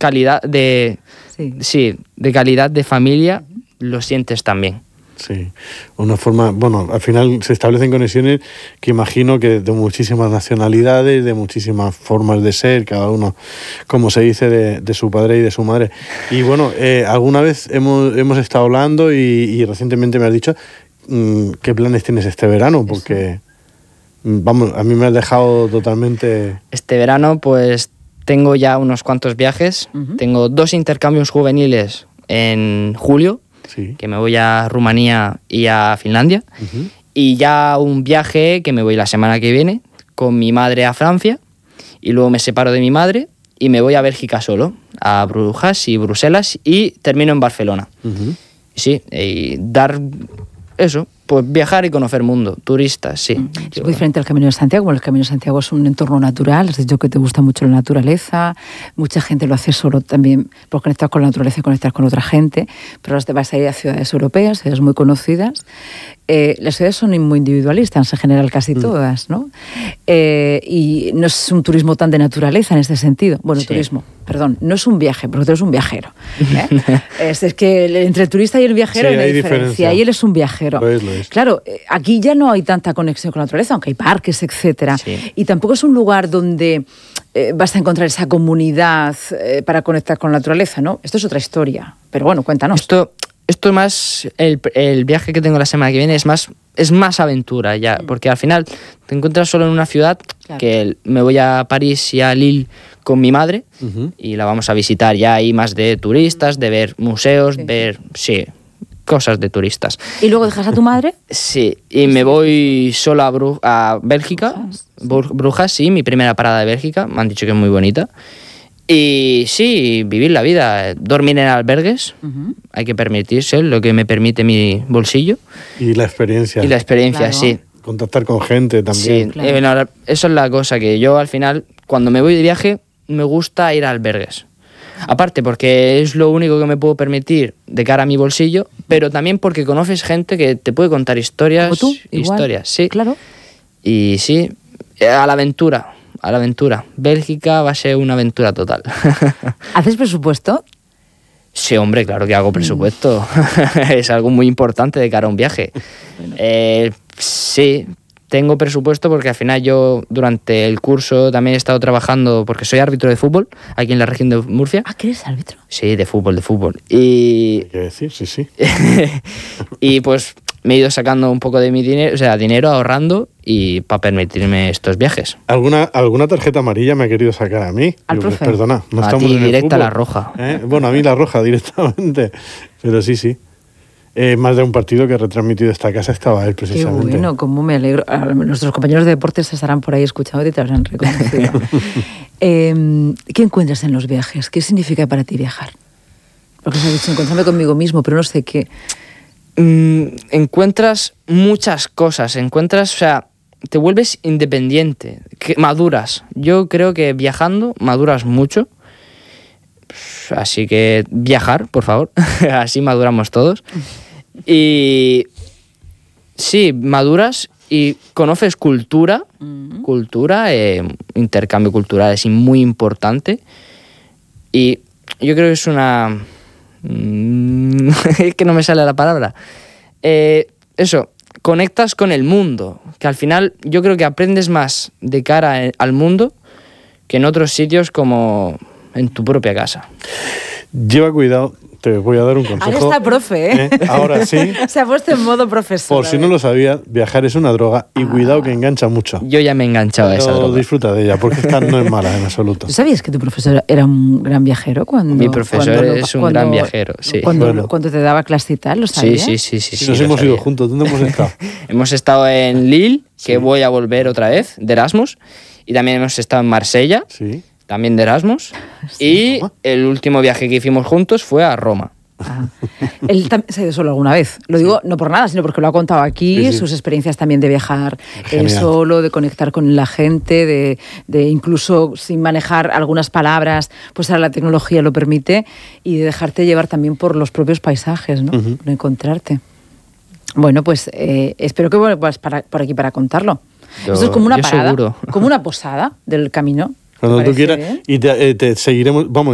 calidad de calidad de familia, lo sientes también. Sí, una forma, bueno, al final se establecen conexiones que imagino que de muchísimas nacionalidades, de muchísimas formas de ser, cada uno, como se dice, de su padre y de su madre. Y bueno, alguna vez hemos estado hablando y recientemente me has dicho qué planes tienes este verano, porque vamos, a mí me has dejado totalmente... Este verano pues tengo ya unos cuantos viajes, tengo 2 intercambios juveniles en julio, sí, que me voy a Rumanía y a Finlandia, y ya un viaje que me voy la semana que viene con mi madre a Francia, y luego me separo de mi madre y me voy a Bélgica solo, a Brujas y Bruselas, y termino en Barcelona. Sí, y dar eso, pues viajar y conocer mundo, turistas, sí. Es muy diferente al Camino de Santiago. Bueno, el Camino de Santiago es un entorno natural, has dicho que te gusta mucho la naturaleza, mucha gente lo hace solo también por conectar con la naturaleza y conectar con otra gente, pero ahora te vas a ir a ciudades europeas, ciudades muy conocidas. Las ciudades son muy individualistas en general, casi todas, ¿no? Y no es un turismo tan de naturaleza en este sentido. Bueno, sí. Turismo, perdón, no es un viaje, porque tú eres un viajero. Es que entre el turista y el viajero sí, hay una diferencia, y él es un viajero. Lo es. Claro, aquí ya no hay tanta conexión con la naturaleza, aunque hay parques, etcétera. Sí. Y tampoco es un lugar donde vas a encontrar esa comunidad para conectar con la naturaleza, ¿no? Esto es otra historia. Pero bueno, cuéntanos. Esto más, el viaje que tengo la semana que viene es más aventura ya, porque al final te encuentras solo en una ciudad, claro, que me voy a París y a Lille con mi madre, y la vamos a visitar. Ya hay más de turistas, de ver museos, ver, cosas de turistas. ¿Y luego dejas a tu madre? Sí, y me voy solo a Bélgica, Brujas, sí, mi primera parada de Bélgica, me han dicho que es muy bonita. Y sí, vivir la vida, dormir en albergues, hay que permitirse lo que me permite mi bolsillo. Y la experiencia. Claro. Sí. Contactar con gente también. Sí, claro. Eso es la cosa, que yo al final, cuando me voy de viaje, me gusta ir a albergues. Aparte porque es lo único que me puedo permitir de cara a mi bolsillo, pero también porque conoces gente que te puede contar historias. ¿Como tú? Historias, sí. Claro. Y sí, a la aventura. Bélgica va a ser una aventura total. ¿Haces presupuesto? Sí, hombre, claro que hago presupuesto. Es algo muy importante de cara a un viaje. Bueno. Sí, tengo presupuesto porque al final yo durante el curso también he estado trabajando, porque soy árbitro de fútbol aquí en la región de Murcia. ¿Ah, que eres árbitro? Sí, de fútbol. Y... Hay que decir, sí. Y pues me he ido sacando un poco de mi dinero, dinero ahorrando, y para permitirme estos viajes. ¿Alguna tarjeta amarilla me ha querido sacar a mí? Al profe. Perdona, no a estamos ti en el directa fútbol. la roja. Bueno, a mí la roja directamente, pero sí. Más de un partido que he retransmitido esta casa estaba él precisamente. Qué bueno, cómo me alegro. Nuestros compañeros de deportes estarán por ahí escuchando y te habrán reconocido. ¿Qué encuentras en los viajes? ¿Qué significa para ti viajar? Porque se ha dicho, encontrarme conmigo mismo, pero no sé qué. Encuentras muchas cosas, te vuelves independiente, maduras. Yo creo que viajando maduras mucho, así que viajar, por favor, así maduramos todos. Y sí, maduras y conoces cultura, intercambio cultural es muy importante, y yo creo que es una... es que no me sale la palabra. Conectas con el mundo, que al final yo creo que aprendes más de cara al mundo que en otros sitios como en tu propia casa. Lleva cuidado, te voy a dar un consejo. Ahora está profe, ¿eh? Ahora sí. Se ha puesto en modo profesor. Por si no lo sabías, viajar es una droga y cuidado que engancha mucho. Yo ya me he enganchado a esa droga. Disfruta de ella, porque esta no es mala en absoluto. ¿Tú sabías que tu profesor era un gran viajero? Mi profesor es un gran viajero, sí. Cuando te daba clase y tal, ¿lo sabías? Sí. Nos hemos ido juntos. ¿Dónde hemos estado? Hemos estado en Lille, que voy a volver otra vez, de Erasmus, y también hemos estado en Marsella, también de Erasmus, y el último viaje que hicimos juntos fue a Roma. Él se ha ido solo alguna vez. Lo digo no por nada, sino porque lo ha contado aquí, sus experiencias también de viajar solo, de conectar con la gente, de incluso sin manejar algunas palabras, pues ahora la tecnología lo permite, y de dejarte llevar también por los propios paisajes, ¿no? Por encontrarte. Bueno, pues espero que vuelvas por aquí para contarlo. Esto es como una parada, seguro. como una posada del camino. Cuando tú quieras, y te seguiremos, vamos.